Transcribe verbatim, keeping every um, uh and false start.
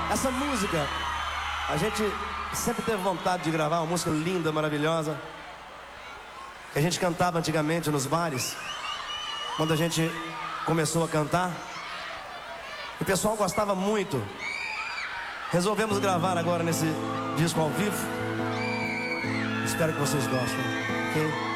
Essa música, a gente sempre teve vontade de gravar, uma música linda, maravilhosa, que a gente cantava antigamente nos bares. Quando a gente começou a cantar, o pessoal gostava muito. Resolvemos gravar agora nesse disco ao vivo. Espero que vocês gostem, ok?